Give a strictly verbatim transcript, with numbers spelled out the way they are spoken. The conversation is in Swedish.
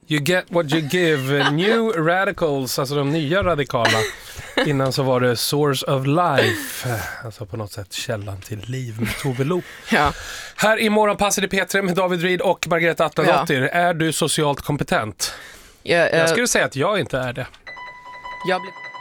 You get what you give. New radicals, alltså de nya radikala. Innan så var det Source of Life. Alltså på något sätt källan till liv med Tove Lo. Ja. Här i morgonpasset i P tre med David Reed och Margareta Attendotter. Ja. Är du socialt kompetent? Ja, uh, jag skulle säga att jag inte är det. Jag blir...